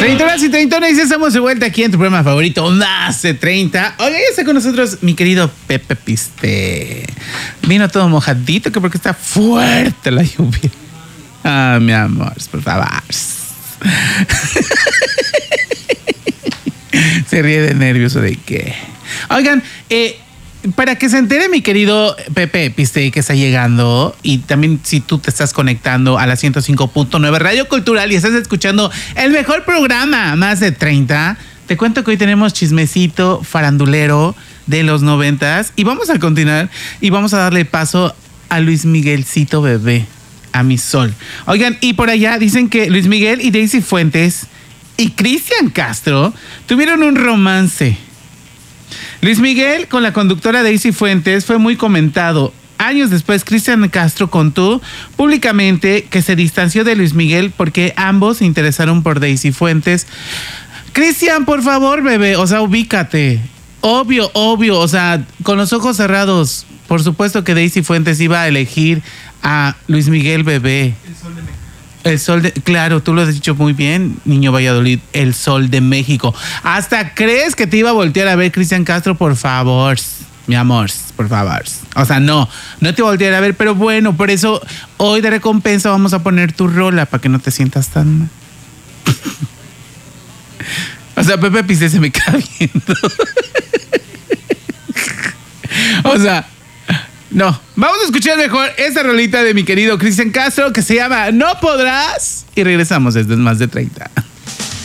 Treintonas y treintones, ya estamos de vuelta aquí en tu programa favorito, Más de 30. Oiga, ya está con nosotros mi querido Pepe Piste. Vino todo mojadito, que porque está fuerte la lluvia. Ah, mi amor, por favor. Se ríe de nervioso de qué. Oigan, para que se entere mi querido Pepe Piste que está llegando, y también si tú te estás conectando a la 105.9 Radio Cultural y estás escuchando el mejor programa, Más de 30, te cuento que hoy tenemos chismecito farandulero de los 90s y vamos a continuar y vamos a darle paso a Luis Miguelcito bebé, a mi sol. Oigan, y por allá dicen que Luis Miguel y Daisy Fuentes y Cristian Castro tuvieron un romance. Luis Miguel con la conductora Daisy Fuentes fue muy comentado. Años después, Cristian Castro contó públicamente que se distanció de Luis Miguel porque ambos se interesaron por Daisy Fuentes. Cristian, por favor, bebé, o sea, ubícate. Obvio, o sea, con los ojos cerrados, por supuesto que Daisy Fuentes iba a elegir a Luis Miguel bebé. El sol de... Claro, tú lo has dicho muy bien, niño Valladolid. El sol de México. ¿Hasta crees que te iba a voltear a ver Cristian Castro? Por favor, mi amor, por favor. O sea, no te iba a voltear a ver, pero bueno, por eso hoy de recompensa vamos a poner tu rola para que no te sientas tan mal. O sea, Pepe Piste se me queda viendo. O sea... No, vamos a escuchar mejor esta rolita de mi querido Cristian Castro que se llama No Podrás y regresamos desde Más de 30.